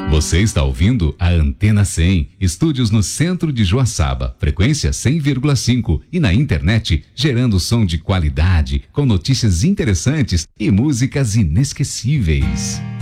Você está ouvindo a Antena 100, estúdios no centro de Joaçaba, frequência 100,5 e na internet, gerando som de qualidade, com notícias interessantes e músicas inesquecíveis.